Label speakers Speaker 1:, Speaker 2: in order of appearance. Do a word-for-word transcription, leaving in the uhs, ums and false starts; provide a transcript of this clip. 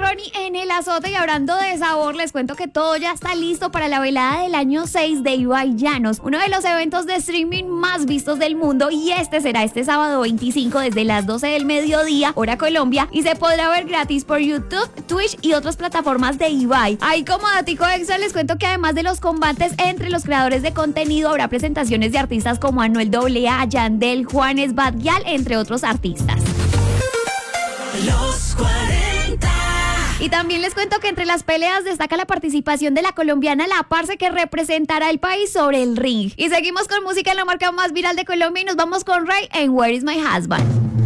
Speaker 1: Ronnie en el azote. Y hablando de sabor, les cuento que todo ya está listo para la velada del año seis de Ibai Llanos, uno de los eventos de streaming más vistos del mundo, y este será este sábado veinticinco desde las doce del mediodía, hora Colombia, y se podrá ver gratis por YouTube, Twitch y otras plataformas de Ibai. Ahí como datico extra les cuento que además de los combates entre los creadores de contenido, habrá presentaciones de artistas como Anuel A A, Yandel, Juanes, Bad Gyal, entre otros artistas.
Speaker 2: Los cuarenta.
Speaker 1: Y también les cuento que entre las peleas destaca la participación de la colombiana La Parce, que representará el país sobre el ring. Y seguimos con música en la marca más viral de Colombia y nos vamos con Rey en Where is My Husband.